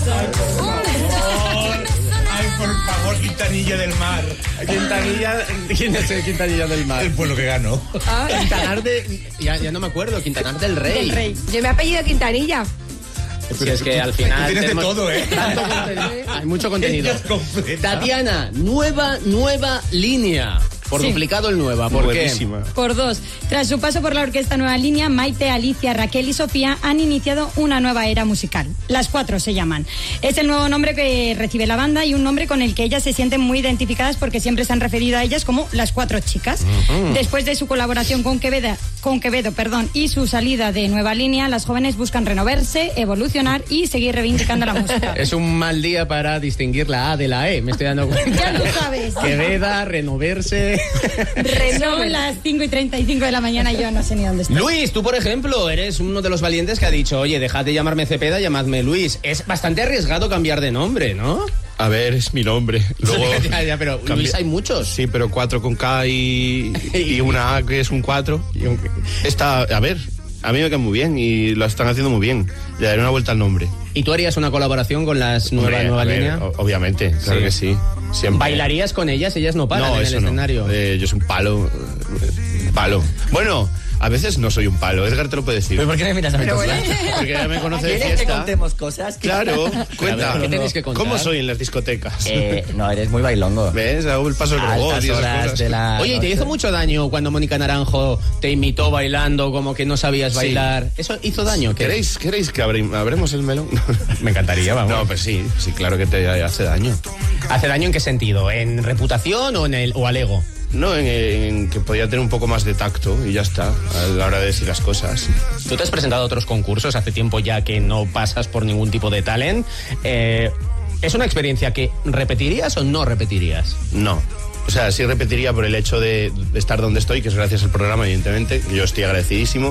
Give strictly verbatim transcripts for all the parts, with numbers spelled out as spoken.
Ay, por favor, Quintanilla del Mar. Quintanilla, ¿quién es el Quintanilla del Mar? El pueblo que ganó. Ah. Quintanar de, ya, ya no me acuerdo, Quintanar del Rey. Del Rey. Yo me he apellido Quintanilla. Si es que al final tienes de todo, ¿eh? Tanto contenido, hay mucho contenido. Tatiana, nueva, nueva línea. Por Sí. duplicado el nueva, ¿por Buenísima. qué? Por dos. Tras su paso por la orquesta Nueva Línea, Maite, Alicia, Raquel y Sofía han iniciado una nueva era musical. Las Cuatro se llaman. Es el nuevo nombre que recibe la banda y un nombre con el que ellas se sienten muy identificadas porque siempre se han referido a ellas como las Cuatro Chicas. Uh-huh. Después de su colaboración con Quevedo, con Quevedo perdón, y su salida de Nueva Línea, las jóvenes buscan renovarse, evolucionar y seguir reivindicando la música. Es un mal día para distinguir la A de la E, me estoy dando cuenta. Ya lo sabes. Queveda, renoverse. Son las cinco y treinta y cinco de la mañana y yo no sé ni dónde estoy. Luis, tú por ejemplo, eres uno de los valientes que ha dicho, oye, dejad de llamarme Cepeda, llamadme Luis. Es bastante arriesgado cambiar de nombre, ¿no? A ver, es mi nombre. Luego, ya, ya, pero cambia... Luis hay muchos. Sí, pero cuatro con K y, y una A que es un cuatro. Un... Está, a ver, a mí me queda muy bien y lo están haciendo muy bien. Le daré una vuelta al nombre. ¿Y tú harías una colaboración con las nueva, nueva ver, línea? Obviamente, claro sí. que sí. Siempre. ¿Bailarías con ellas? Ellas no paran no, en el eso escenario. No. Eh, yo soy un palo. Un palo. Bueno, a veces no soy un palo. Edgar te lo puede decir. ¿Pero por qué me miras a mí? Pero bueno. Porque ya me conoce de ¿Quieres fiesta. que contemos cosas? Claro, cuenta. ¿Qué tenéis que contar? ¿Cómo soy en las discotecas? Eh, no, eres muy bailongo. ¿Ves? Hago el paso del robot Altas y esas horas cosas. de la Oye, ¿y te noche. hizo mucho daño cuando Mónica Naranjo te imitó bailando como que no sabías Sí. bailar? ¿Eso hizo daño? ¿Qué? ¿Queréis, ¿Queréis que abrim- abremos el melón? Me encantaría, vamos. No, pues sí, sí, claro que te hace daño. ¿Hace daño en qué sentido? ¿En reputación o en el o al ego? No, en, en que podía tener un poco más de tacto y ya está, a la hora de decir las cosas. Tú te has presentado a otros concursos hace tiempo ya que no pasas por ningún tipo de talent. Eh, ¿Es una experiencia que repetirías o no repetirías? No. O sea, sí repetiría por el hecho de estar donde estoy, que es gracias al programa, evidentemente. Yo estoy agradecidísimo,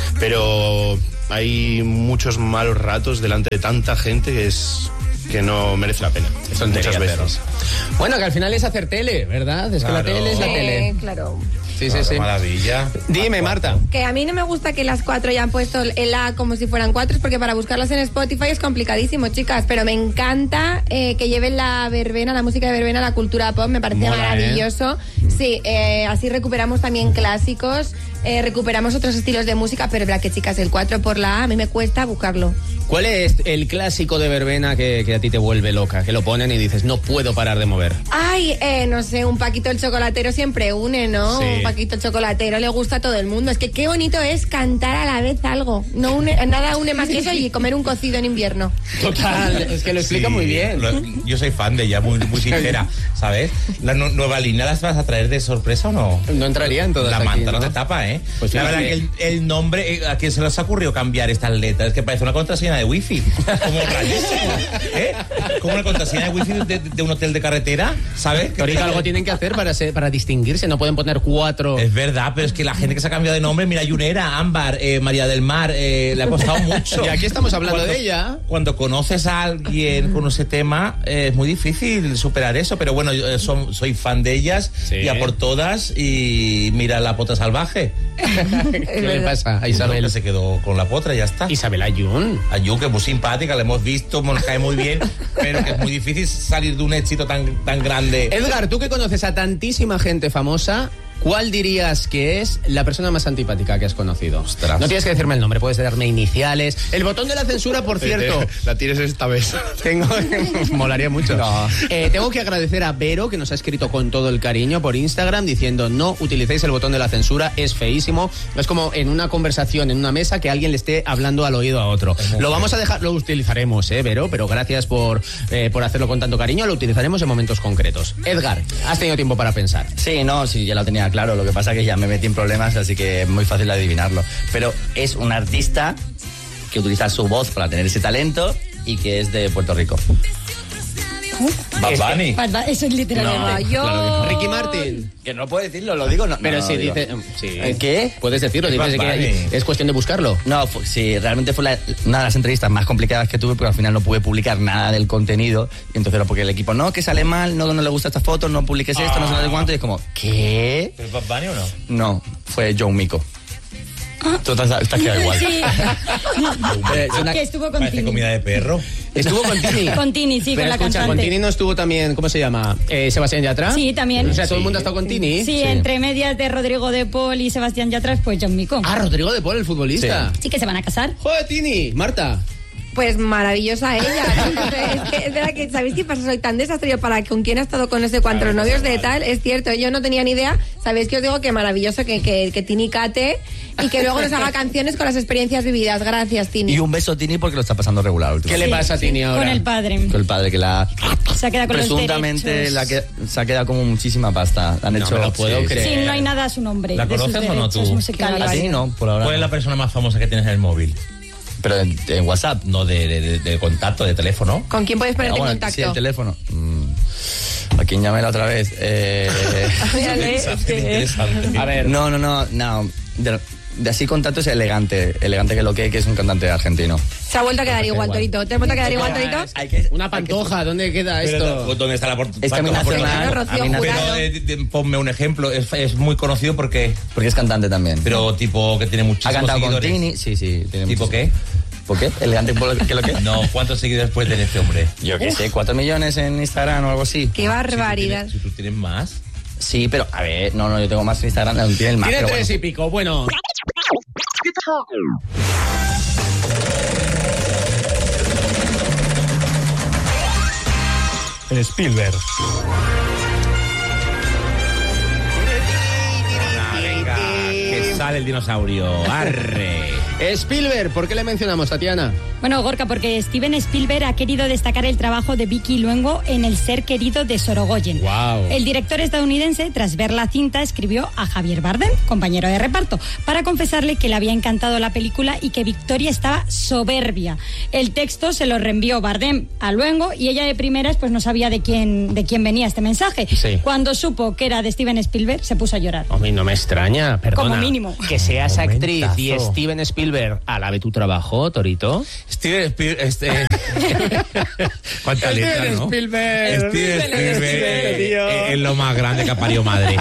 pero hay muchos malos ratos delante de tanta gente que es que no merece la pena. Eso muchas veces. Bueno, que al final es hacer tele, ¿verdad? Es Claro. que la tele es la Eh, tele. claro. Sí, Claro, sí, sí. Maravilla. Dime, Marta. Que a mí no me gusta que las cuatro ya han puesto el A como si fueran cuatro, porque para buscarlas en Spotify es complicadísimo, chicas. Pero me encanta eh, que lleven la verbena, la música de verbena, la cultura pop, me parece Mola, maravilloso. ¿eh? Sí, eh, así recuperamos también clásicos, eh, recuperamos otros estilos de música, pero es verdad que, chicas, el cuatro por la A, a mí me cuesta buscarlo. ¿Cuál es el clásico de verbena que, que a ti te vuelve loca? Que lo ponen y dices, no puedo parar de mover. Ay, eh, no sé, un Paquito el Chocolatero siempre une, ¿no? Sí. Un Paquito el Chocolatero le gusta a todo el mundo. Es que qué bonito es cantar a la vez algo. No une, nada une más que eso y comer un cocido en invierno. Total, es que lo explica Sí, muy bien. lo- yo soy fan de ella, muy, muy sincera, ¿sabes? ¿La nu- nueva línea las vas a traer de sorpresa o no? No entraría en todas La aquí, manta no, ¿no? te tapa, ¿eh? Pues la verdad fíjate. que el, el nombre, eh, ¿a quién se les ha ocurrido cambiar estas letras? Es que parece una contraseña de wifi. Como rarísimo, ¿eh? Como una contraseña de wifi de, de un hotel de carretera, ¿sabes? Tórica, algo tienen que hacer para ser, para distinguirse, no pueden poner cuatro. Es verdad, pero es que la gente que se ha cambiado de nombre, mira, Yunera, Ámbar, eh, María del Mar, eh, le ha costado mucho. Y aquí estamos hablando Cuando- de ella. Cuando conoces a alguien con ese tema, eh, es muy difícil superar eso, pero bueno, yo eh, son- soy fan de ellas, Sí. y a por todas, y mira la pota salvaje. ¿Qué le pasa a Isabel? Que se quedó con la potra, ya está. Isabel Ayun. Ayun, que es muy simpática, la hemos visto, nos cae muy bien, pero que es muy difícil salir de un éxito tan, tan grande. Edgar, tú que conoces a tantísima gente famosa, ¿cuál dirías que es la persona más antipática que has conocido? Ostras. No tienes que decirme el nombre, puedes darme iniciales. El botón de la censura, por cierto. La tienes esta vez. Tengo, molaría mucho. No. Eh, tengo que agradecer a Vero, que nos ha escrito con todo el cariño por Instagram, diciendo no utilicéis el botón de la censura, es feísimo. Es como en una conversación, en una mesa, que alguien le esté hablando al oído a otro. Lo vamos a dejar, lo utilizaremos, eh, Vero, pero gracias por, eh, por hacerlo con tanto cariño, lo utilizaremos en momentos concretos. Edgar, has tenido tiempo para pensar. Sí, no, sí, ya lo tenía claro. Lo que pasa es que ya me metí en problemas, así que es muy fácil de adivinarlo. Pero es un artista que utiliza su voz para tener ese talento y que es de Puerto Rico. Bad Bunny. Eso es literal. No, Yo... Claro que- Ricky Martin. Que no puedo decirlo, lo digo, no. Pero no, si lo digo. dice... Sí. ¿Qué? Puedes decirlo, Es dices Bad que Bunny. es cuestión de buscarlo. No, fu- sí, realmente fue la- una de las entrevistas más complicadas que tuve, porque al final no pude publicar nada del contenido. Y entonces era porque el equipo, no, que sale mal, no, no le gusta esta foto, no publiques esto, no sé nada de cuánto. Y es como, ¿qué? ¿Es Bad Bunny o no? No, fue John Mico. Tú te has, te has quedado igual. Sí. Eh, es una- Que estuvo con Parece Tini. comida de perro. Estuvo con Tini. Con Tini, sí, Pero con la escucha, cantante. con Tini no estuvo también, ¿cómo se llama? Eh, ¿Sebastián Yatra? Sí, también. O sea, todo el mundo ha estado con Tini. Sí, entre medias de Rodrigo de Paul y Sebastián Yatra, pues John Mico. Ah, Rodrigo de Paul, el futbolista. Sí que se van a casar. Joder, Tini. Marta. Pues maravillosa ella. Es que, es verdad que, ¿sabéis qué pasa? Soy tan desastre para con quién ha estado con no sé cuántos novios de tal. Es cierto, yo no tenía ni idea. Sabéis que os digo que maravilloso que, que, que Tini cate y que luego nos haga canciones con las experiencias vividas. Gracias, Tini. Y un beso, Tini, porque lo está pasando regular ¿Qué últimamente. le pasa a Tini ahora? Con el padre. Con el padre que la... Se ha quedado con los Presuntamente derechos. la que, se ha quedado como muchísima pasta. Han No hecho... me lo puedo sí, creer. Sí, no hay nada a su nombre. ¿La de sus conoces o no derechos tú? musicales. A ti no, por ahora. ¿Cuál es no. la persona más famosa que tienes en el móvil? Pero en, en WhatsApp. No, de, de, de- de contacto, de teléfono. ¿Con quién puedes ponerte Ah, bueno, en contacto? Sí, el teléfono. Mm, ¿a quién llamé la otra vez? Eh... Mírale, es que- Interesante. A ver. No, no, no, no. De, de así contacto es elegante. Elegante que lo que, que es un cantante argentino. Se ha vuelto a quedar igual, Torito. ¿Te has vuelto a quedar igual, Torito? Hay que, Una pantoja, ¿dónde queda esto? Pero, ¿dónde está la port- Es que a mí pantoja? nacional- Claro, Rocío a mí Jurado. Pero eh, de- ponme un ejemplo. Es, es muy conocido porque... Porque es cantante también. Pero tipo que tiene ha muchísimos cantado seguidores. con Tini. Sí, sí. Tiene ¿Tipo muchísimos. qué? ¿Por qué? ¿Elegante por lo que lo que? No, ¿cuántos seguidores puede tener este hombre? Yo qué sé, cuatro millones en Instagram o algo así. Qué barbaridad. Si tú tienes, si tú tienes más... Sí, pero a ver, no, no, yo tengo más en Instagram, no tiene el más. Tiene pero tres bueno. y pico. Bueno. Spielberg. Venga, que sale el dinosaurio. Arre. Spielberg, ¿por qué le mencionamos, Tatiana? Bueno, Gorka, porque Steven Spielberg ha querido destacar el trabajo de Vicky Luengo en El ser querido de Sorogoyen. Guau. El director estadounidense, tras ver la cinta, escribió a Javier Bardem, compañero de reparto, para confesarle que le había encantado la película y que Victoria estaba soberbia. El texto se lo reenvió Bardem a Luengo y ella de primeras pues no sabía de quién, de quién venía este mensaje. Sí. Cuando supo que era de Steven Spielberg, se puso a llorar. A mí no me extraña, perdona. Como mínimo. Que seas actriz y Momentazo. Steven Spielberg alabe tu trabajo, Torito. Steven Spielberg, este... ¿Cuánta letra, no? Spielberg. Steven Spielberg tío. eh, es lo más grande que ha parido madre.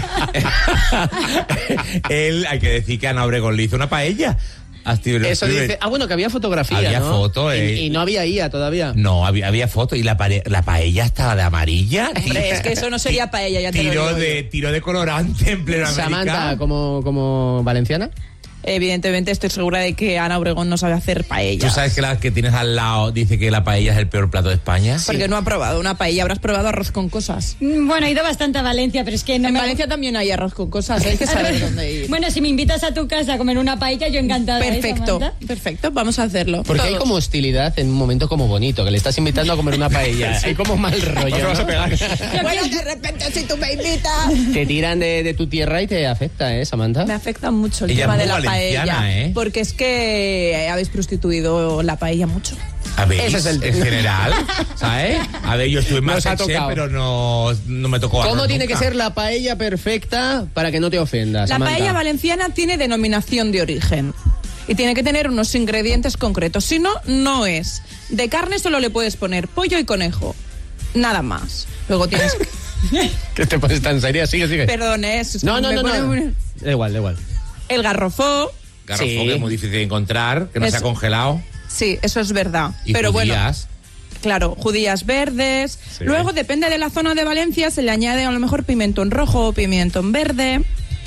Él, hay que decir que Ana Obregón le hizo una paella a Steven Eso Spielberg. dice. Ah, bueno, que había fotografía. Había ¿no? foto, eh. Y, y no había I A todavía. No, había, había foto y la, pare- la paella estaba de amarilla. Hombre, es que eso no sería paella, ya te lo Tiro digo de, tiro de colorante en pleno Samantha, América. como, como valenciana. yo. Evidentemente estoy segura de que Ana Obregón no sabe hacer paella. ¿Tú sabes que la que tienes al lado dice que la paella es el peor plato de España? Porque no ha probado una paella, habrás probado arroz con cosas. Mm, Bueno, he ido bastante a Valencia, pero es que no En me... Valencia también hay arroz con cosas, hay que saber dónde ir. Bueno, si me invitas a tu casa a comer una paella, yo encantada. ¿eh, Perfecto, Samantha? perfecto, vamos a hacerlo. Porque hay Todos. como hostilidad en un momento como bonito, que le estás invitando a comer una paella. Hay como mal rollo. te vas a ¿no? pegar. Bueno, de repente si tú me invitas... Te tiran de, de tu tierra y te afecta, ¿eh, Samantha? Me afecta mucho el Ella tema es de muy la valenciana, paella. ¿eh? Porque es que habéis prostituido la paella mucho. A ver, Ese es el- en general, ¿sabes? A ver, yo estuve en Nos ha Masterchef, tocado. pero no, no me tocó ¿Cómo arroz tiene nunca. que ser la paella perfecta para que no te ofenda, La Samantha? paella valenciana tiene denominación de origen y tiene que tener unos ingredientes concretos. Si no, no es. De carne solo le puedes poner pollo y conejo. Nada más. Luego tienes... ¿Qué te pones tan seria? Sigue, sigue. Perdón, ¿eh? Es que no, no, me no, pone no. muy- Da igual, da igual. El garrofó. Garrafón, Sí. que es muy difícil de encontrar, que no Es- se ha congelado. Sí, eso es verdad. Y Pero bueno, judías. claro, judías verdes. Sí. Luego, depende de la zona de Valencia, se le añade a lo mejor pimentón rojo o pimentón verde.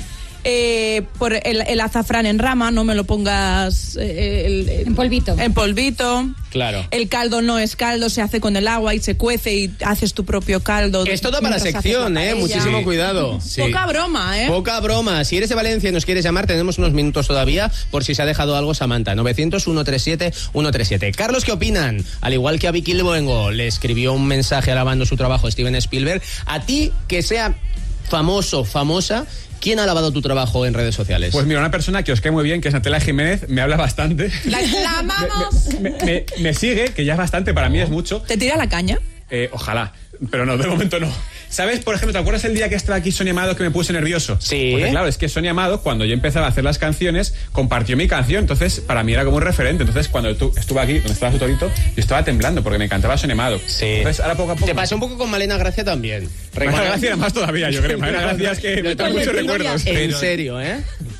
Eh, por el, el azafrán en rama, no me lo pongas eh, el- el- En polvito. En polvito. Claro. El caldo no es caldo, se hace con el agua y se cuece y haces tu propio caldo. Es todo para mientras sección, haces la ¿eh? paella. Muchísimo Sí. cuidado. Sí. Poca broma, ¿eh? Poca broma. Si eres de Valencia y nos quieres llamar, tenemos unos minutos todavía por si se ha dejado algo, Samantha. novecientos, ciento treinta y siete, ciento treinta y siete. Carlos, ¿qué opinan? Al igual que a Vicky Luengo le escribió un mensaje alabando su trabajo Steven Spielberg, a ti, que sea famoso, famosa, ¿quién ha alabado tu trabajo en redes sociales? Pues mira, una persona que os cae muy bien, que es Natalia Jiménez, me habla bastante. La, la amamos. Me, me- me sigue, que ya es bastante, para mí es mucho. ¿Te tira la caña? Eh, ojalá, pero no, de momento no. ¿Sabes, por ejemplo, te acuerdas el día que estaba aquí Sonia Amado que me puse nervioso? Sí. Porque claro, es que Sonia Amado, cuando yo empezaba a hacer las canciones, compartió mi canción, entonces para mí era como un referente. Entonces cuando tú estuve aquí, donde estaba su torito, yo estaba temblando porque me encantaba Sonia Amado. Sí. Entonces ahora poco a poco... Te pasó un poco con Malena Gracia también. Malena Gracia más todavía, yo creo. Malena Gracia es que me trae muchos recuerdos. En Pero- serio, ¿eh?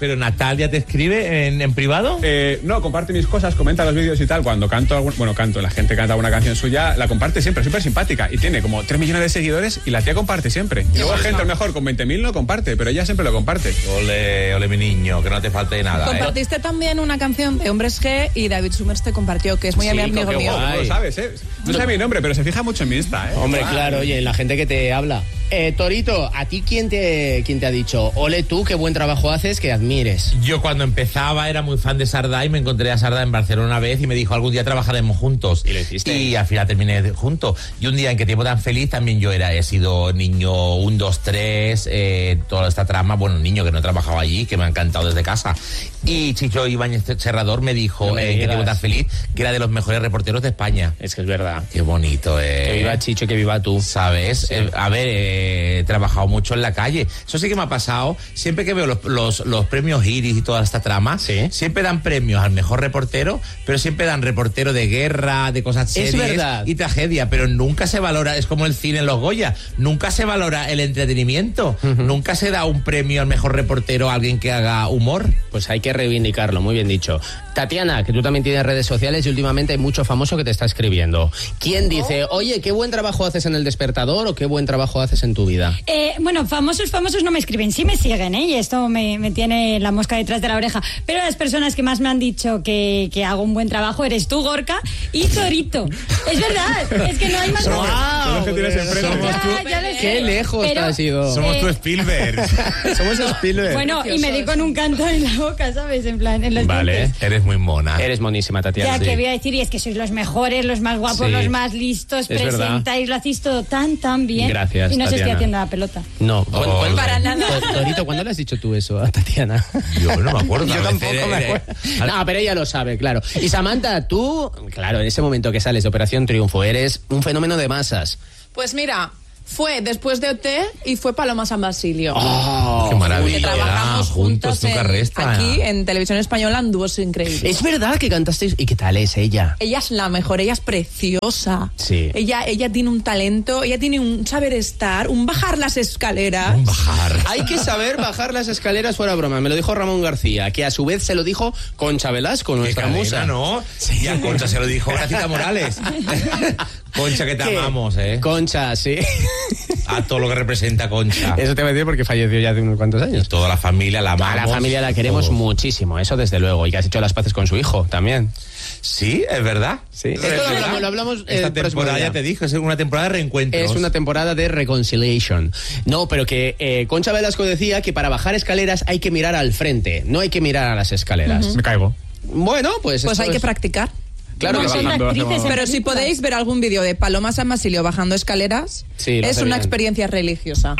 ¿Pero Natalia te escribe en, en privado? Eh, no, comparte mis cosas, comenta los vídeos y tal. Cuando canto, algún, bueno, canto, la gente canta alguna canción suya, la comparte siempre, súper simpática. Y tiene como tres millones de seguidores y la tía comparte siempre. Y luego hay gente a lo mejor con veinte mil no comparte, pero ella siempre lo comparte. Ole, ole mi niño, que no te falte nada. Compartiste ¿eh? también una canción de Hombres G y David Summers te compartió, que es muy Sí, amigo qué mío. guay. No lo sabes, ¿eh? No sabe mi nombre, pero se fija mucho en mi Insta, ¿eh? Hombre, Ah. claro, oye, la gente que te habla. Eh, Torito, ¿a ti quién te, quién te ha dicho? Ole tú, qué buen trabajo haces, que admires. Yo cuando empezaba era muy fan de Sardá y me encontré a Sardá en Barcelona una vez y me dijo algún día trabajaremos juntos. Y lo hiciste. Y al final terminé juntos. Y un día en que tiempo tan feliz también yo era, he sido niño un, dos, tres, eh, toda esta trama, bueno, niño que no he trabajado allí, que me ha encantado desde casa. Y Chicho Ibáñez Serrador me dijo, No me eh, en que tiempo digas. tan feliz, que era de los mejores reporteros de España. Es que es verdad. Qué bonito, eh. Que viva Chicho y que viva tú. ¿Sabes? Eh, a ver, eh, he trabajado mucho en la calle. Eso sí que me ha pasado. Siempre que veo los, los, los premios Iris y toda esta trama, Sí. siempre dan premios al mejor reportero, pero siempre dan reportero de guerra, de cosas Es serias verdad. y tragedia, pero nunca se valora, es como el cine en los Goya, nunca se valora el entretenimiento, nunca se da un premio al mejor reportero a alguien que haga humor. Pues hay que reivindicarlo, muy bien dicho. Tatiana, que tú también tienes redes sociales y últimamente hay mucho famoso que te está escribiendo. ¿Quién dice, oye, qué buen trabajo haces en El Despertador o qué buen trabajo haces en tu vida? Eh, bueno, famosos, famosos no me escriben, sí me siguen, ¿eh? Y esto me, me tiene la mosca detrás de la oreja. Pero las personas que más me han dicho que, que hago un buen trabajo eres tú, Gorka, y Torito. Es verdad, es que no hay más... Son los que tienes enfrente. Ya, ya lo sé. Qué lejos Pero, te has ido. Somos eh, tu Spielberg. Somos Spielberg. Bueno, y me di con un canto en la boca, ¿sabes? En plan, en los Vale. dientes. Eres muy mona. Eres monísima, Tatiana. Ya, sí. que voy a decir, y es que sois los mejores, los más guapos, Sí. los más listos, Es verdad. presentáis, lo hacéis todo tan, tan bien. Gracias, Y no os estoy Tatiana. haciendo la pelota. No, ¿cuándo- Oh, cuándo- para nada. To- Torito, ¿cuándo le has dicho tú eso a Tatiana? Yo no me acuerdo. Yo a veces, tampoco me eh, acuerdo. eh, No, pero ella lo sabe, claro. Y Samantha, tú, claro, en ese momento que sales de Operación Triunfo, eres un fenómeno de masas. Pues mira, fue después de O T y fue Paloma San Basilio. Oh, Qué maravilla. Que trabajamos juntos nunca en- resta. aquí en Televisión Española en dúos increíbles. Es verdad que cantasteis. ¿Y qué tal es ella? Ella es la mejor, ella es preciosa. Sí. Ella, ella tiene un talento, ella tiene un saber estar, un bajar las escaleras. Un bajar. Hay que saber bajar las escaleras fuera broma. Me lo dijo Ramón García, que a su vez se lo dijo Concha Velasco, Qué nuestra cadena, musa. ¿no? Y a Concha se lo dijo Gracita Morales. Concha, que te ¿Qué? amamos, ¿eh? Concha, sí. A todo lo que representa Concha. Eso te voy a decir porque falleció ya hace unos cuantos años. Toda la familia la A amamos. la familia la queremos todos. muchísimo, eso desde luego. Y que has hecho las paces con su hijo también. Sí, es verdad. Sí. Es Esto lo verdad. hablamos- lo hablamos el Esta próximo temporada, día. ya te dije, es una temporada de reencuentros. Es una temporada de reconciliation. No, pero que eh, Concha Velasco decía que para bajar escaleras hay que mirar al frente, no hay que mirar a las escaleras. Me caigo. Bueno, pues... Pues esto hay que es- practicar. Claro Un que sí. montón de bajando, actrices hacemos- en Pero si películas. podéis ver algún vídeo de Paloma San Basilio bajando escaleras, Sí, lo es hace una bien. experiencia religiosa.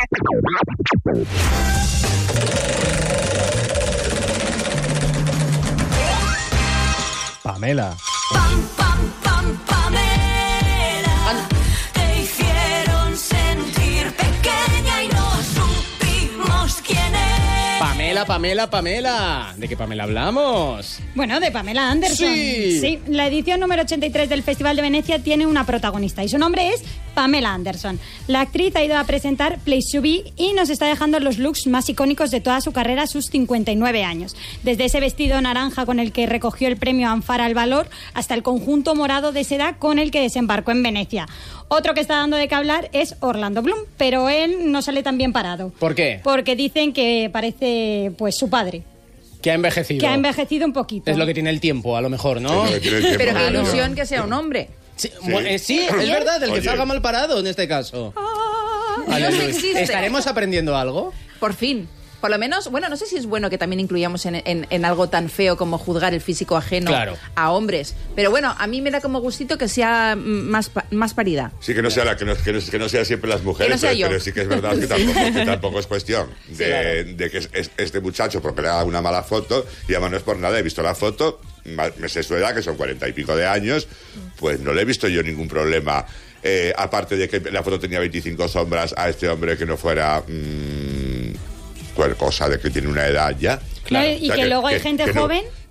Pamela. Pam, pam, pam, Pamela. Te hicieron sentir pequeña y no supimos quién es. Pamela, Pamela, Pamela. ¿De qué Pamela hablamos? Bueno, de Pamela Anderson. Sí. la edición número ochenta y tres del Festival de Venecia tiene una protagonista y su nombre es Pamela Anderson. La actriz ha ido a presentar Place to Be y nos está dejando los looks más icónicos de toda su carrera a sus cincuenta y nueve años. Desde ese vestido naranja con el que recogió el premio Anfar al Valor hasta el conjunto morado de seda con el que desembarcó en Venecia. Otro que está dando de qué hablar es Orlando Bloom, pero él no sale tan bien parado. ¿Por qué? Porque dicen que parece pues su padre, Que ha envejecido. que ha envejecido un poquito. Es lo que tiene el tiempo, a lo mejor, ¿no? Pero qué ilusión que sea un hombre. Sí, bueno, eh, sí, es verdad, el que Oye. salga mal parado en este caso. Dios Aleluya. existe. ¿Estaremos aprendiendo algo? Por fin. Por lo menos, bueno, no sé si es bueno que también incluyamos en, en- en algo tan feo como juzgar el físico ajeno Claro. a hombres. Pero bueno, a mí me da como gustito que sea mm, más, pa- más paridad. Sí, que no sea la, que no, que no, que no sea siempre las mujeres, Que no sea pero, yo. pero sí que es verdad que tampoco, que tampoco es cuestión de, claro. de que es- es- este muchacho, porque le da una mala foto, y además no es por nada, he visto la foto, ma- me sé su edad, que son cuarenta y pico de años, pues no le he visto yo ningún problema. Eh, aparte de que la foto tenía veinticinco sombras a este hombre que no fuera mmm, cualquier cosa de que tiene una edad ya. Claro, y que luego hay gente no- joven.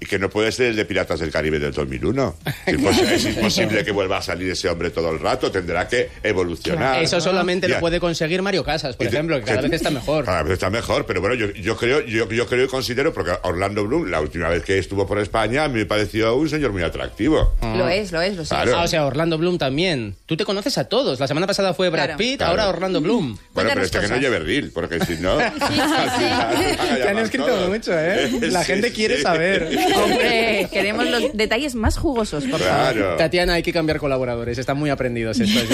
y que no puede ser el de Piratas del Caribe del dos mil uno. Es, impos- es imposible que vuelva a salir ese hombre todo el rato, tendrá que evolucionar. Eso solamente Ya. lo puede conseguir Mario Casas, por Y de- ejemplo, que cada que- vez está mejor. Cada vez está mejor, pero bueno, yo, yo creo yo, yo creo y considero, porque Orlando Bloom, la última vez que estuvo por España, a mí me pareció un señor muy atractivo. Lo es, lo es, lo sé. Claro. Ah, o sea, Orlando Bloom también. Tú te conoces a todos. La semana pasada fue Brad Claro. Pitt, Claro. ahora Orlando Bloom. Bueno, pero Cuéntanos este que no cosas. lleve reel, porque si no... Te han escrito mucho, ¿eh? La gente quiere saber. Hombre, queremos los detalles más jugosos, por favor. Claro. Tatiana, hay que cambiar colaboradores. Están muy aprendidos estos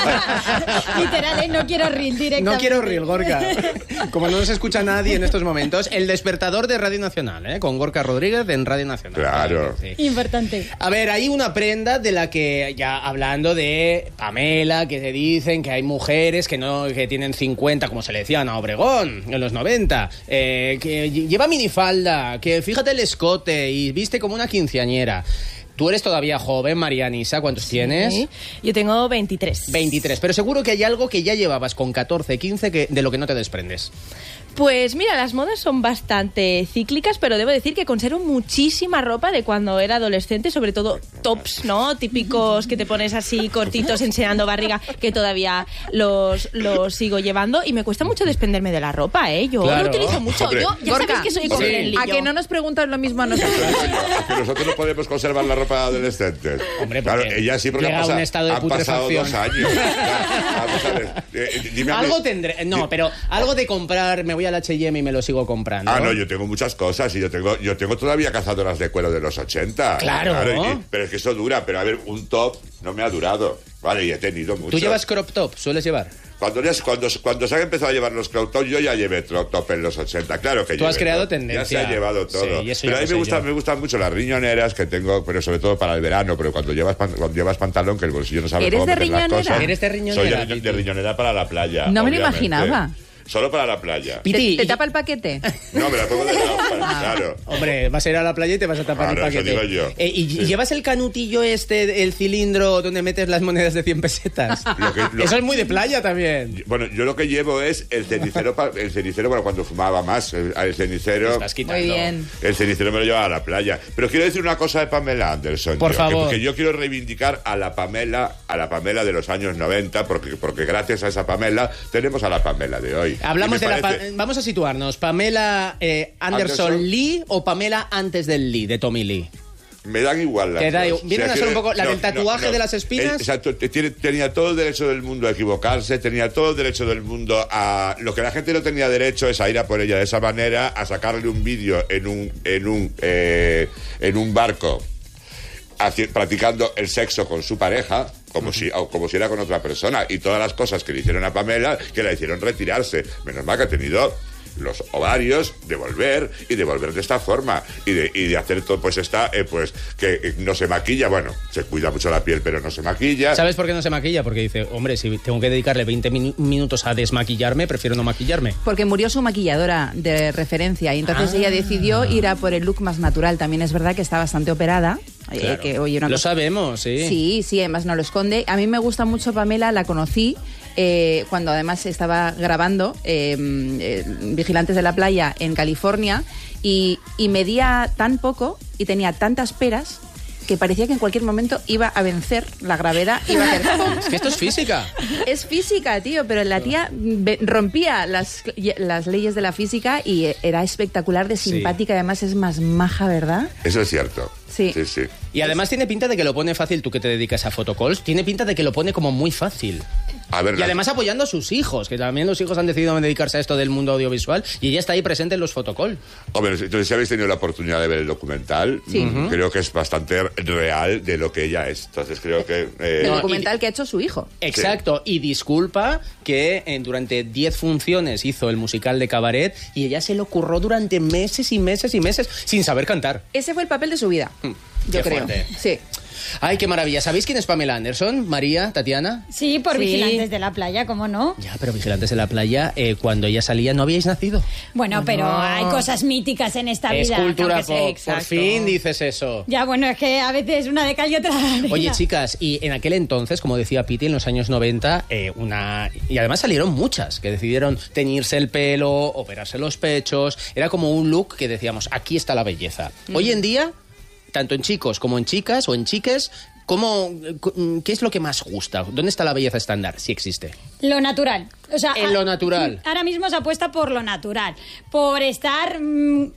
ya. Literal, ¿eh? No quiero reel directamente. No quiero reel, Gorka. Como no nos escucha nadie en estos momentos, el despertador de Radio Nacional, ¿eh? Con Gorka Rodríguez en Radio Nacional. Claro. Sí. Importante. A ver, hay una prenda de la que, ya hablando de Pamela, que se dicen que hay mujeres que no que tienen cincuenta, como se le decía a Ana Obregón en los noventa, eh, que lle- lleva minifalda, que fíjate el escote y viste como una quinceañera. Tú eres todavía joven, María Anisa, ¿cuántos tienes? Sí, yo tengo veintitrés. veintitrés, pero seguro que hay algo que ya llevabas con catorce, quince que, de lo que no te desprendes. Pues mira, las modas son bastante cíclicas, pero debo decir que conservo muchísima ropa de cuando era adolescente, sobre todo tops, ¿no? Típicos que te pones así cortitos enseñando barriga, que todavía los, los sigo llevando y me cuesta mucho desprenderme de la ropa, ¿eh? Yo Claro. lo utilizo mucho. Hombre. Yo ya Gorka, sabéis que soy como sí. Lenny, A yo. que no nos preguntas lo mismo a nosotros. Es que nosotros no podemos conservar la ropa de adolescentes. Hombre, claro, porque ella sí, porque llega han a un pasado, estado de han pasado putrefacción. dos años. Ya, vamos a ver. Eh, eh, dime a mí- Algo tendré... No, pero algo de comprar, me voy al H y M y me lo sigo comprando. Ah, no, yo tengo muchas cosas y yo tengo, yo tengo todavía cazadoras de cuero de los ochenta. Claro. y- pero es que eso dura, pero a ver, un top no me ha durado. Vale, y he tenido mucho. ¿Tú llevas crop top? ¿Sueles llevar? Cuando, ya- cuando, cuando se ha empezado a llevar los crop top, yo ya llevé crop top en los ochenta, claro que Tú has llevé creado top. tendencia. Ya se ha llevado todo. Sí, y eso pero ya a mí lo me, sé gusta, yo. me gustan mucho las riñoneras que tengo, pero sobre todo para el verano, pero cuando llevas, pan- cuando llevas pantalón, que el bolsillo no sabe ¿Eres cómo de meter las riñonera? cosas. ¿Eres de riñonera, Soy de, riño- Titi? de riñonera para la playa. No me lo obviamente. imaginaba. Solo para la playa. Piti, ¿Te, te y- tapa el paquete? No, me la pongo de lado, para- claro. Hombre, vas a ir a la playa y te vas a tapar Claro, el eso paquete. digo yo. Eh, ¿Y Sí. llevas el canutillo este, el cilindro donde metes las monedas de cien pesetas? Lo que- lo- Eso es muy de playa también. Bueno, yo lo que llevo es el cenicero, pa- el cenicero, bueno, cuando fumaba más, el, el cenicero, Estás quitando. Muy bien. el cenicero me lo llevaba a la playa. Pero quiero decir una cosa de Pamela Anderson. Por yo, favor. Que, que yo quiero reivindicar a la Pamela, a la Pamela de los años noventa, porque, porque gracias a esa Pamela tenemos a la Pamela de hoy. Hablamos Y me de la... pa- parece- Vamos a situarnos. ¿Pamela eh, Anderson, Anderson. Lee o Pamela antes del Lee, de Tommy Lee? Me dan igual las Te da dos. igual. Vienen a ser un poco la del tatuaje de las espinas. Eh, Exacto, te- tiene- tenía todo el derecho del mundo a equivocarse, tenía todo el derecho del mundo a... Lo que la gente no tenía derecho es a ir a por ella de esa manera, a sacarle un vídeo en un, en un, eh, en un barco haci- practicando el sexo con su pareja, como si, o como si era con otra persona, y todas las cosas que le hicieron a Pamela, que la hicieron retirarse. Menos mal que ha tenido los ovarios de volver y de volver de esta forma y de, y de hacer todo, pues está, eh, pues que eh, no se maquilla, bueno, se cuida mucho la piel, pero no se maquilla. ¿Sabes por qué no se maquilla? Porque dice, hombre, si tengo que dedicarle veinte minu- minutos a desmaquillarme, prefiero no maquillarme. Porque murió su maquilladora de referencia y entonces Ah. ella decidió ir a por el look más natural. También es verdad que está bastante operada. eh, Claro. que, oye, una Lo cosa- sabemos, sí. Sí, sí, además no lo esconde. A mí me gusta mucho Pamela, la conocí eh, cuando además estaba grabando eh, eh, Vigilantes de la Playa en California y, y medía tan poco y tenía tantas peras que parecía que en cualquier momento iba a vencer la gravedad. Iba a hacer ¡pum! Es que esto es física. Es física, tío, pero la tía ve- rompía las, las leyes de la física y era espectacular de Sí. simpática. Además es más maja, ¿verdad? Eso es cierto. Sí. Sí, sí. Y además tiene pinta de que lo pone fácil, tú que te dedicas a photocalls, tiene pinta de que lo pone como muy fácil. A ver, Y las- además apoyando a sus hijos, que también los hijos han decidido dedicarse a esto del mundo audiovisual y ella está ahí presente en los photocalls. Hombre, entonces si habéis tenido la oportunidad de ver el documental, Sí. mm, creo que es bastante real de lo que ella es. Entonces creo que... eh, El No, documental que ha hecho su hijo. Exacto, y disculpa que eh, durante diez funciones hizo el musical de Cabaret y ella se lo curró durante meses y meses y meses sin saber cantar. Ese fue el papel de su vida, yo qué creo. fuerte. Sí. Ay, qué maravilla. ¿Sabéis quién es Pamela Anderson? María, Tatiana. Sí, por Sí. Vigilantes de la Playa, ¿cómo no? Ya, pero Vigilantes de la Playa, eh, cuando ella salía no habíais nacido. Bueno, pero hay cosas míticas en esta Es vida. cultura aunque sea- pop. Por exacto. fin dices eso. Ya, bueno, es que a veces una de cal y otra de arena. Oye, chicas, y en aquel entonces, como decía Piti, en los años noventa, eh, una... Y además salieron muchas que decidieron teñirse el pelo, operarse los pechos. Era como un look que decíamos, aquí está la belleza. Hoy en día, tanto en chicos como en chicas o en chiques, ¿cómo, ¿qué es lo que más gusta? ¿Dónde está la belleza estándar, si existe? Lo natural. O sea, En lo natural. Ahora mismo se apuesta por lo natural. Por estar... mm,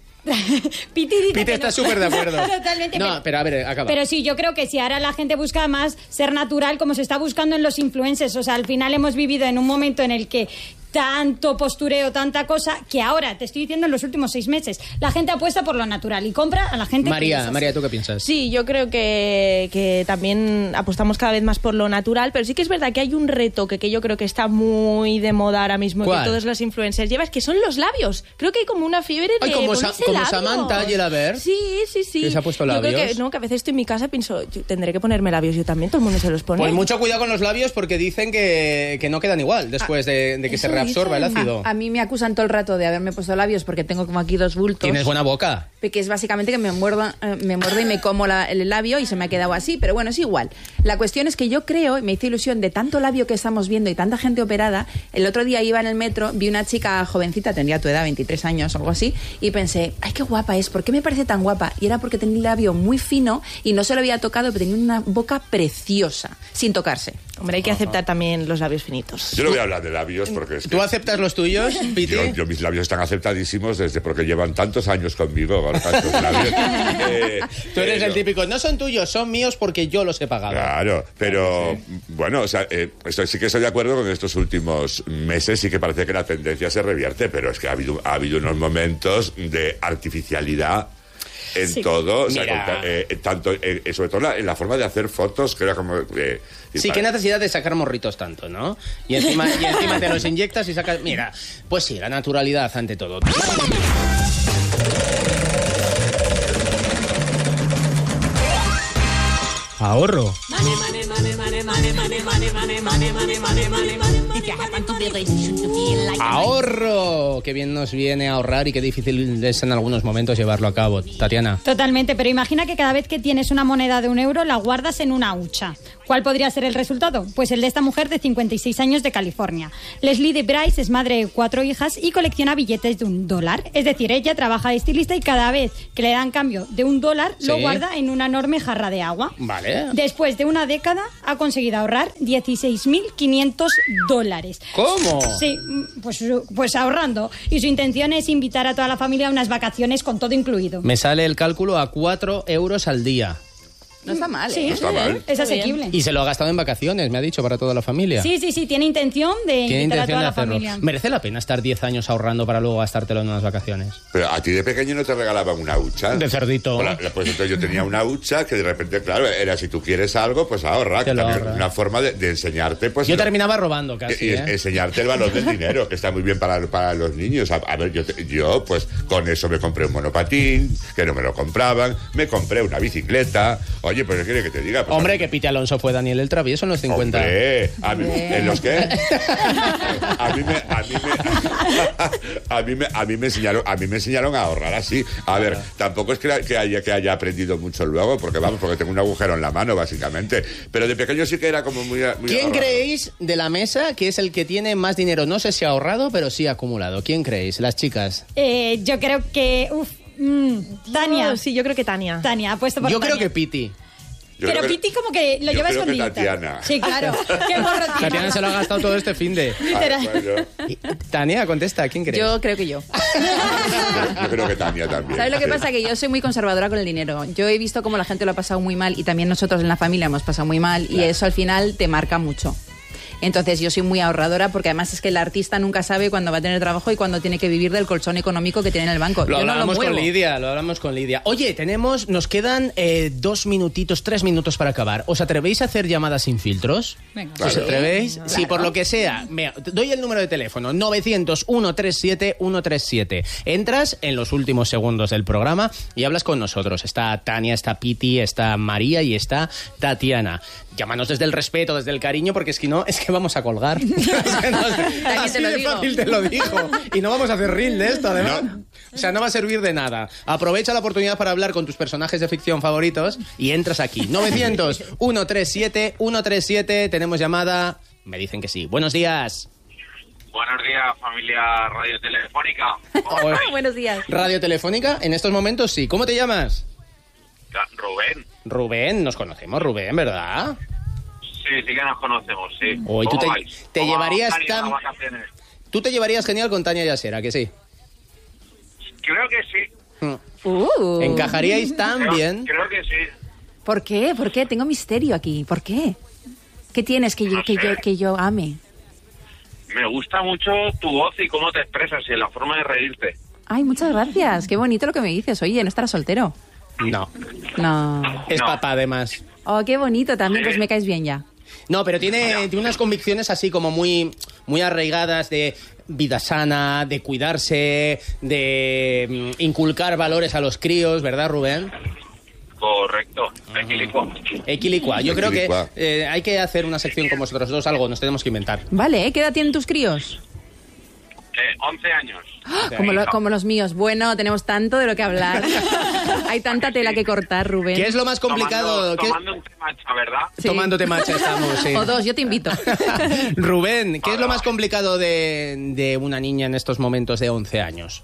Piti dice Piti que está no. súper de acuerdo. Totalmente. No, pero- pero a ver, acaba. Pero sí, yo creo que si ahora la gente busca más ser natural como se está buscando en los influencers. O sea, al final hemos vivido en un momento en el que tanto postureo, tanta cosa, que ahora, te estoy diciendo en los últimos seis meses, la gente apuesta por lo natural y compra a la gente que es María, así. María, ¿tú qué piensas? Sí, yo creo que, que también apostamos cada vez más por lo natural, pero sí que es verdad que hay un retoque que yo creo que está muy de moda ahora mismo, ¿Cuál? que todos los influencers llevan, que son los labios. Creo que hay como una fiebre de Ay, como Sa- ponerse como labios. Samantha y el Haber. Sí, sí, sí. Que se ha puesto Yo creo labios. que, no, que a veces estoy en mi casa y pienso, yo tendré que ponerme labios yo también, todo el mundo se los pone. Pues mucho cuidado con los labios porque dicen que, que no quedan igual después de, de que se Eso reabsorba el dicen. ácido. A, a mí me acusan todo el rato de haberme puesto labios porque tengo como aquí dos bultos. Tienes buena boca. Que es básicamente que me muerdo, eh, me muerdo y me como la- el labio y se me ha quedado así, pero bueno, es igual. La cuestión es que yo creo, y me hizo ilusión de tanto labio que estamos viendo y tanta gente operada, el otro día iba en el metro, vi una chica jovencita, tendría tu edad, veintitrés años o algo así, y pensé, ay, qué guapa es, ¿por qué me parece tan guapa? Y era porque tenía el labio muy fino y no se lo había tocado, pero tenía una boca preciosa, sin tocarse. Hombre, hay que aceptar también los labios finitos. Yo no voy a hablar de labios porque es que... ¿Tú aceptas los tuyos, Piti? Yo, yo- mis labios están aceptadísimos desde porque llevan tantos años conmigo. Gorka, estos labios. Eh, Tú eres pero- el típico, no son tuyos, son míos porque yo los he pagado. Claro, pero bueno, o sea, eh, estoy, sí que estoy de acuerdo con estos últimos meses, sí que parece que la tendencia se revierte, pero es que ha habido, ha habido unos momentos de artificialidad en Sí. todo, o sea, Mira. con- eh, eh, tanto, eh, sobre todo en la, en la forma de hacer fotos, que era como... eh, Sí, para- qué necesidad de sacar morritos tanto, ¿no? Y encima, y encima te los inyectas y sacas... Mira, pues sí, la naturalidad ante todo. Ahorro. Ahorro. Qué bien nos viene ahorrar y qué difícil es en algunos momentos llevarlo a cabo. Tatiana. Totalmente, pero imagina que cada vez que tienes una moneda de un euro la guardas en una hucha. ¿Cuál podría ser el resultado? Pues el de esta mujer de cincuenta y seis años de California. Leslie de Bryce es madre de cuatro hijas y colecciona billetes de un dólar. Es decir, ella trabaja de estilista y cada vez que le dan cambio de un dólar lo Sí. guarda en una enorme jarra de agua. Vale. Después de una década ha conseguido ahorrar dieciséis mil quinientos dólares. ¿Cómo? Sí, pues, pues ahorrando. Y su intención es invitar a toda la familia a unas vacaciones con todo incluido. Me sale el cálculo a cuatro euros al día. No está mal, Sí, ¿eh? No está mal. es asequible. Y se lo ha gastado en vacaciones, me ha dicho, para toda la familia. Sí, sí, sí, tiene intención de Tiene invitar a intención toda de la hacerlo. familia. ¿Merece la pena estar diez años ahorrando para luego gastártelo en unas vacaciones? Pero a ti de pequeño no te regalaban una hucha. De cerdito. Pues, la- pues entonces yo tenía una hucha que de repente, claro, era si tú quieres algo, pues ahorra. Te Que lo también ahorras. una forma de, de enseñarte, pues. Yo lo- terminaba robando casi, y- y ¿eh? enseñarte el valor del dinero, que está muy bien para, para los niños. A, a ver, yo, te- yo, pues, con eso me compré un monopatín, que no me lo compraban, me compré una bicicleta. Oye, pues, ¿qué quiere que te diga? Pues, Hombre, que Piti Alonso fue Daniel el Travieso en los cincuenta. Hombre, a mí- ¿en los qué? A mí me, a mí me, a mí me, a mí me enseñaron, a mí me enseñaron a ahorrar así. A ver, tampoco es que, que haya que haya aprendido mucho luego, porque vamos, porque tengo un agujero en la mano, básicamente. Pero de pequeño sí que era como muy, muy ¿Quién ahorrador. creéis de la mesa que es el que tiene más dinero? No sé si ahorrado, pero sí acumulado. ¿Quién creéis? Las chicas. Eh, yo creo que... Uf, mm, Tania. Oh, sí, yo creo que Tania. Tania, apuesto por Yo creo Tania. que Piti. Yo Pero creo que- Piti como que lo yo lleva creo que escondidita. Tatiana. Sí, claro. Qué morro tiene. Tatiana se lo ha gastado todo este fin de. Literal. Ah, bueno, Y- Tania, contesta, ¿quién crees? Yo creo que yo. yo creo que Tania también. ¿Sabes lo que Sí. pasa? Que yo soy muy conservadora con el dinero. Yo he visto cómo la gente lo ha pasado muy mal y también nosotros en la familia hemos pasado muy mal y eso al final te marca mucho. Entonces yo soy muy ahorradora porque además es que el artista nunca sabe cuándo va a tener trabajo y cuándo tiene que vivir del colchón económico que tiene en el banco. Lo yo no hablamos lo con muevo. Lidia, lo hablamos con Lidia. Oye, tenemos, nos quedan eh, dos minutitos, tres minutos para acabar. ¿Os atrevéis a hacer llamadas sin filtros? Venga. ¿Os Claro. atrevéis? Claro. Sí, por lo que sea. Me, doy el número de teléfono, novecientos, ciento treinta y siete, ciento treinta y siete. Entras en los últimos segundos del programa y hablas con nosotros. Está Tania, está Piti, está María y está Tatiana. Llámanos desde el respeto, desde el cariño, porque es que no, es que vamos a colgar. Es que no- así te lo de digo. fácil te lo dijo. Y no vamos a hacer reel de esto, además. O sea, no va a servir de nada. Aprovecha la oportunidad para hablar con tus personajes de ficción favoritos y entras aquí. novecientos, ciento treinta y siete, ciento treinta y siete. Tenemos llamada. Me dicen que sí. Buenos días. Buenos días, familia radiotelefónica. Hola. Buenos días. Radio Telefónica, en estos momentos sí. ¿Cómo te llamas? Rubén. Rubén, nos conocemos, Rubén, ¿verdad? Sí, sí que nos conocemos, sí. Hoy tú ¿Cómo te, vais? te ¿Cómo llevarías han ido tan... las vacaciones? Tú te llevarías genial con Tania Yasera, que sí. Creo que sí. Uh. Encajaríais tan Creo, bien. creo que sí. ¿Por qué? ¿Por qué? Tengo misterio aquí. ¿Por qué? ¿Qué tienes que yo, No que sé. yo, que yo ame? Me gusta mucho tu voz y cómo te expresas y la forma de reírte. Ay, muchas gracias. Qué bonito lo que me dices. Oye, ¿no estarás soltero? No. No. Es papá, además. Oh, qué bonito también. Pues me caes bien ya. No, pero tiene, tiene unas convicciones así como muy, muy arraigadas de vida sana, de cuidarse, de mm, inculcar valores a los críos, ¿verdad, Rubén? Correcto. Equilicua. Equilicua. Yo creo que Equilicua. eh, hay que hacer una sección con vosotros dos, algo nos tenemos que inventar. Vale, ¿eh? ¿Qué edad tienen tus críos? Eh, once años. ¡Ah! Como, lo- como los míos. Bueno, tenemos tanto de lo que hablar. Hay tanta tela que cortar, Rubén. ¿Qué es lo más complicado? Tomando, ¿Qué- tomando un temacha, ¿verdad? Sí. Tomándote macha estamos, sí. O dos, yo te invito. Rubén, ¿qué es lo más complicado de, de una niña en estos momentos de once años?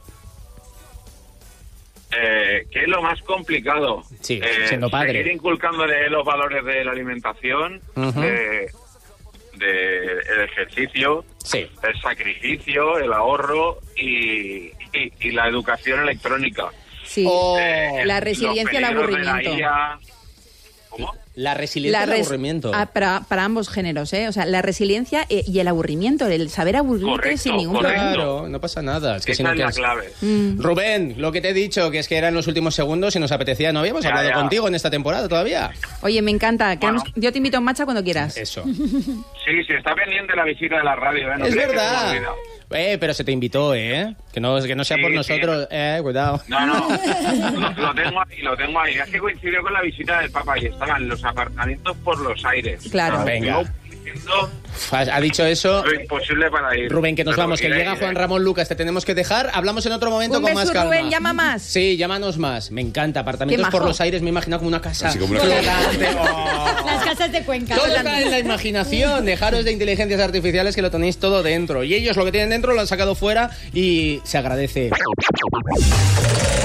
Eh, ¿Qué es lo más complicado? Sí, Eh, siendo padre. Seguir inculcándole los valores de la alimentación, Ujú. de, de el ejercicio, Sí. el sacrificio, el ahorro y, y, y la educación electrónica. Sí. Oh. Eh, La los resiliencia al peligros de aburrimiento. la I A. ¿Cómo? La resiliencia La al res- aburrimiento. ah, para, para ambos géneros, ¿eh? O sea, la resiliencia eh, y el aburrimiento, el saber aburrirte Correcto, sin ningún correcto. problema. Claro, no pasa nada. Es que si Esa no es la quedas- clave. Mm. Rubén, lo que te he dicho, que es que eran los últimos segundos y nos apetecía. No habíamos Ya, hablado ya. contigo en esta temporada todavía. Oye, me encanta. Bueno. Quedamos- Yo te invito a un matcha cuando quieras. Eso. Sí, sí, está pendiente la visita de la radio, ¿eh? No Es crees que se me ha verdad. olvidado. Eh, pero se te invitó, ¿eh? Que no, que no sea Sí, por sí. nosotros. Eh, cuidado. No, no, lo, lo tengo ahí, lo tengo ahí. Es que coincidió con la visita del Papa y estaban los apartamentos por los aires. Claro. Ah, Venga. digo, diciendo Ha ha dicho eso. lo imposible para ir. Rubén, que nos Pero vamos, que iré, llega iré. Juan Ramón Lucas, te tenemos que dejar. Hablamos en otro momento Un con beso, más calma. Rubén, llama más. Sí, llámanos más. Me encanta. Apartamentos Qué por majo. los aires, me imagino como una casa. Así como una flotante. Oh. Las casas de Cuenca. Todo está en la imaginación. Dejaros de inteligencias artificiales que lo tenéis todo dentro. Y ellos lo que tienen dentro lo han sacado fuera y se agradece.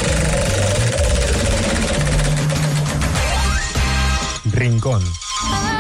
Rincón.